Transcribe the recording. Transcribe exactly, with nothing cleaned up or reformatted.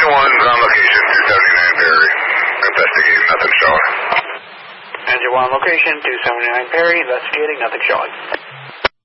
Engine one on location, two seventy-nine Perry. Investigating, nothing showing. Engine one location, two seventy-nine Perry, investigating, nothing showing.